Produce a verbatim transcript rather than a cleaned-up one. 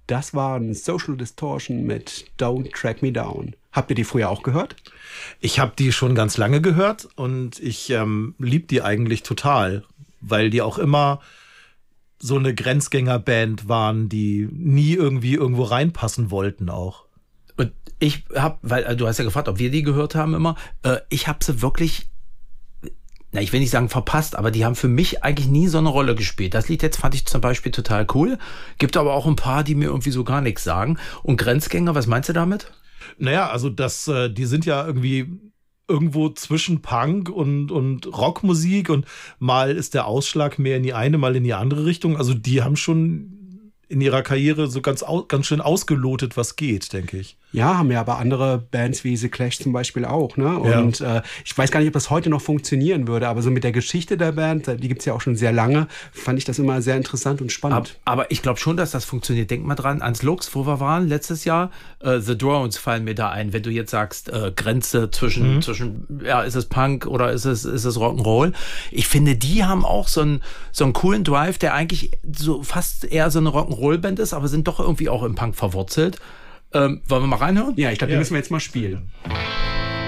Das waren Social Distortion mit Don't Track Me Down. Habt ihr die früher auch gehört? Ich habe die schon ganz lange gehört und ich ähm, liebe die eigentlich total, weil die auch immer so eine Grenzgängerband waren, die nie irgendwie irgendwo reinpassen wollten auch. Und ich habe, weil also du hast ja gefragt, ob wir die gehört haben immer, äh, ich habe sie wirklich, na, ich will nicht sagen verpasst, aber die haben für mich eigentlich nie so eine Rolle gespielt. Das Lied jetzt fand ich zum Beispiel total cool. Gibt aber auch ein paar, die mir irgendwie so gar nichts sagen. Und Grenzgänger, was meinst du damit? Naja, also das, äh, die sind ja irgendwie irgendwo zwischen Punk und, und Rockmusik und mal ist der Ausschlag mehr in die eine, mal in die andere Richtung. Also die haben schon in ihrer Karriere so ganz, au- ganz schön ausgelotet, was geht, denke ich. Ja, haben ja aber andere Bands wie The Clash zum Beispiel auch, ne? Und ja. äh, ich weiß gar nicht, ob das heute noch funktionieren würde, aber so mit der Geschichte der Band, die gibt's ja auch schon sehr lange, fand ich das immer sehr interessant und spannend. Aber, aber ich glaube schon, dass das funktioniert. Denk mal dran, ans Lux, wo wir waren letztes Jahr, äh, The Drones fallen mir da ein. Wenn du jetzt sagst, äh, Grenze zwischen, mhm. zwischen, ja, ist es Punk oder ist es, ist es Rock'n'Roll? Ich finde, die haben auch so einen, so einen coolen Drive, der eigentlich so fast eher so eine Rock'n'Roll-Band ist, aber sind doch irgendwie auch im Punk verwurzelt. Ähm, wollen wir mal reinhören? Ja, ich glaube, ja. die müssen wir jetzt mal spielen.